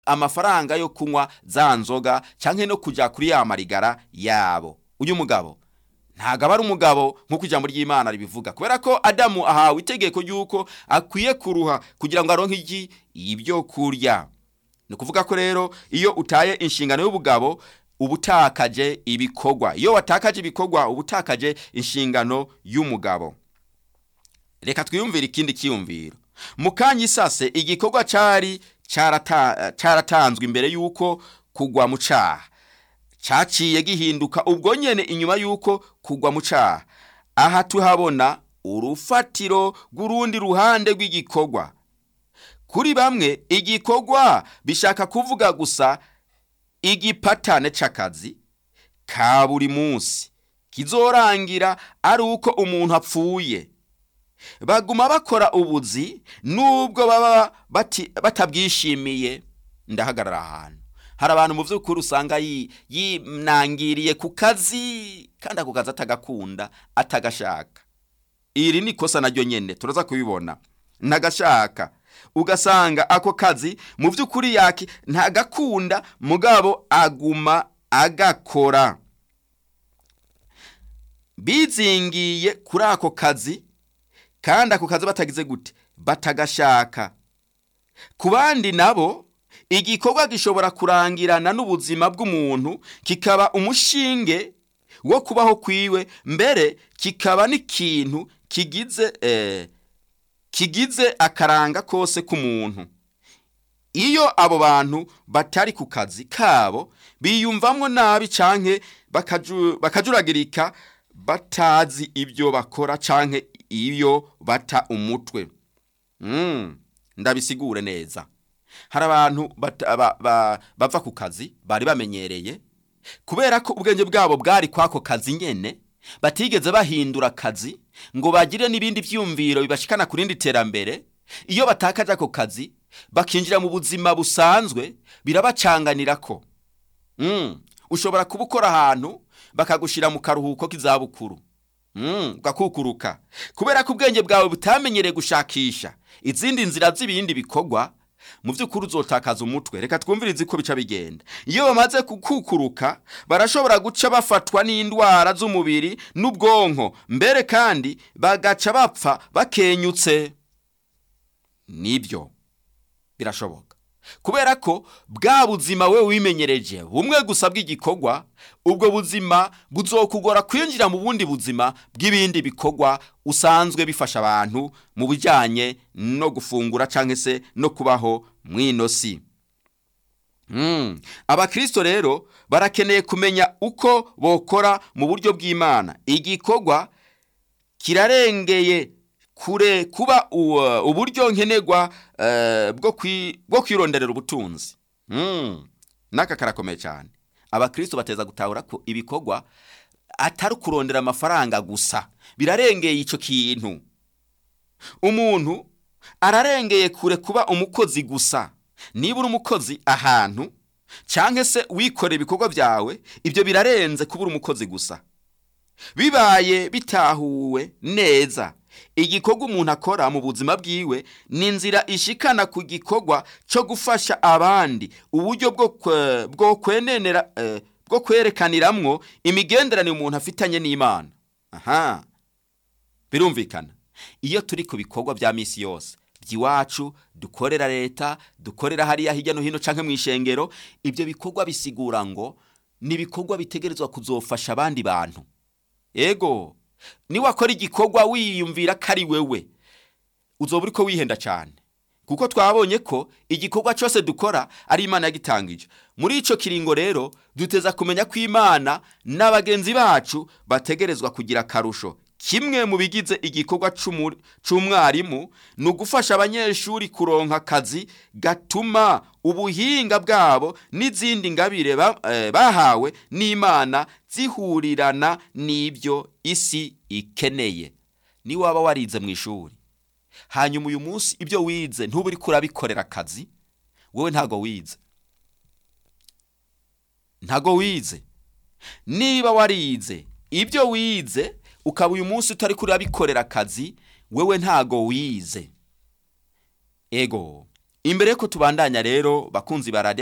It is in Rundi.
amafaranga yo kunywa za nzoga canke no kuja kuri ya marigara yabo. Uyu mugabo ntago aba ari umugabo nk'uko ijambo ry'Imana ribivuga, kubera ko Adamu ahawe itegeko ry'uko akwiye kuruha kugira ngo aronke ibyo kurya. Ni kuvuga ko rero iyo utaye inshingano y'ubugabo ubutakaje ibikorwa, iyo watakaje ibikorwa ubutakaje inshingano y'umugabo. Reka twiyumvire ikindi kiyumviro. Mukanyi sase igikorwa cyaratanzwe imbere yuko kugwa mu caha, caciye gihinduka ubwo nyene inyuma yuko kugwa mu caha. Aha tuhabona urufatiro rw'urundi ruhande rw'igikorwa. Kuri bamwe igikorwa bishaka kuvuga gusa igipatane c'akazi ka buri munsi kizorangira ari uko umuntu apfuye. Baguma bakora ubuzi nubwo baba batabwishimiye. Ndahagarara ahantu hari abantu mu vy'ukuri usanga yinangiriye ku kazi kandi ako kazi atagakunda atagashaka. Iri ni kosa naryo nyene turaza kubibona. Ntagashaka, ugasanga ako kazi mu vy'ukuri yaki ntagakunda mugabo aguma agakora. Bizingiye kuri ako kazi kandi ako kazi batagize gute, batagashaka. Ku bandi nabo igikorwa gishobora kurangirana n'ubuzima bw'umuntu kikaba umushinge wo kubaho kwiwe, mbere kikaba n'ikintu kigize akaranga kose k'umuntu. Iyo abo bantu batari ku kazi kabo biyumvamwo nabi canke bakajuragirika batazi ibyo bakora canke iyo bata umutwe. Ndabisigure neza. Hari abantu bava ku kazi bari bamenyereye, kubera ko ubwenge bwabo bwari kwako kazi nyene, batigeze bahindura kazi ngo bagire n'ibindi vyumviro bibashikana kurindi terambere. Iyo batakaje ako kazi bakinjira mu buzima busanzwe birabacanganirako. Ushobora kubukora ahantu bakagushira mu karuhuko k'izabukuru, ugakukuruka kubera ko ubwenge bwawe butamenyereye gushakisha izindi nzira z'ibindi bikorwa. Mu vy'ukuri uzotakaza umutwe. Reka twumvirize ko bica bigenda. Iyo bamaze kukukuruka barashobora guca bafatwa n'indwara z'umubiri n'ubwonko, mbere kandi bagaca bapfa bakenyutse. Nibyo birashoboka, kubera ko bwa buzima we wimenyereje bumwe gusa bw'igikorwa, ubwo buzima buzokugora kwinjira mu bundi buzima bw'ibindi bikorwa usanzwe bifasha abantu mu bijanye no gufungura canke se no kubaho mwino si. Abakristo rero barakeneye kumenya uko bokora mu buryo bw'Imana. Igikorwa kirarengeye kure kuba uburyo nkenerwa bwo kwironderera ubutunzi. Naka karakomeye cyane. Abakristo bateza gutahura ko ibikorwa atari kurondera amafaranga gusa, birarengeye ico kintu. Umuntu ararengeye kure kuba umukozi gusa. Niba uri umukozi ahantu canke se wikore ibikorwa byawe, ibyo birarenze kuba uri umukozi gusa. Bibaye bitahuwe neza, igikorwa umuntu akora mu buzima bwiwe ni inzira ishikana ku gikorwa cyo gufasha abandi, uburyo bwo kwenenera bwo kwerekaniramwo imigenderanire umuntu afitanye n'Imana. Birumvikana. Iyo turi ku bikorwa bya misi yose by'iwacu, dukorera leta, dukorera hariya hirya no hino canke mw'ishengero, ibyo bikorwa bisigura ngo ni bikorwa bitegerezwa kuzofasha abandi bantu. Ego, ni wakora igikorwa wiyumvira kari wewe, uzoba uriko wihenda cyane, kuko twabonye ko igikorwa cyose dukora ari Imana yagitangije. Muri ico kiringo rero duteza kumenya ko Imana n'abagenzi bacu bategerezwa kugira karusho. Kimwe mu bigize igikorwa c'umwarimu ni ugufasha abanyeshuri kuronka akazi gatuma ubuhinga bwabo n'izindi ngabire bahawe n'Imana zihurirana n'ibyo isi ikeneye. Ni waba warize mu ishuri, hanyuma uyu munsi ibyo wize ntuburi kurabikorera akazi, wowe ntago wize. Niba warize ibyo wize ukaba uyu munsi utari kurabikorera akazi, wewe ntago wize. Ego, imbere ko tubandanya rero bakunzi ba